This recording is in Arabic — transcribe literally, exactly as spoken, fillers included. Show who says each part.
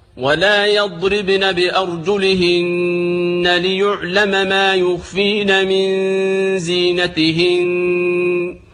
Speaker 1: ولا يضربن بأرجلهن ليعلم ما يخفين من زينتهن